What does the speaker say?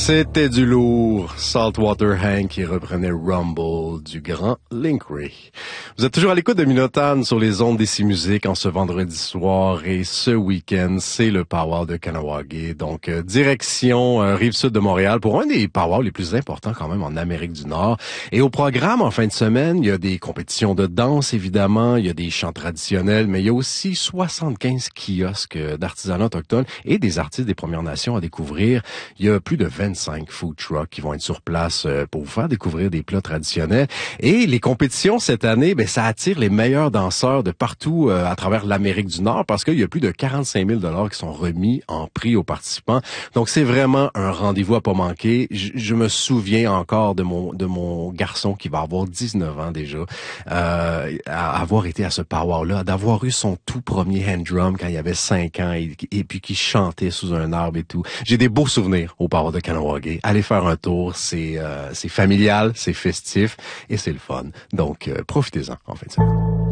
C'était du lourd. Saltwater Hank qui reprenait Rumble du grand Link Wray. Vous êtes toujours à l'écoute de Minotagne sur les ondes d'Ici Musique en ce vendredi soir et ce week-end, c'est le Powwow de Kahnawake. Donc, direction Rive-Sud de Montréal pour un des powwows les plus importants quand même en Amérique du Nord. Et au programme, en fin de semaine, il y a des compétitions de danse, évidemment, il y a des chants traditionnels, mais il y a aussi 75 kiosques d'artisanat autochtone et des artistes des Premières Nations à découvrir. Il y a plus de 25 food trucks qui vont être sur place pour vous faire découvrir des plats traditionnels. Et les compétitions cette année, ça attire les meilleurs danseurs de partout à travers l'Amérique du Nord parce qu'il y a plus de 45 000 $ qui sont remis en prix aux participants. Donc c'est vraiment un rendez-vous à pas manquer. Je me souviens encore de mon garçon qui va avoir 19 ans déjà, à avoir été à ce powwow-là, d'avoir eu son tout premier hand drum quand il avait 5 ans et puis qui chantait sous un arbre et tout. J'ai des beaux souvenirs au powwow de Kahnawake. Allez faire un tour, c'est familial, c'est festif et c'est le fun. Donc profitez-en en fait.